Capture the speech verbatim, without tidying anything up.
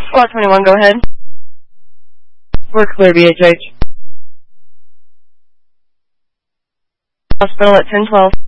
Squad twenty-one, go ahead. We're clear, B H H. Hospital at ten twelve.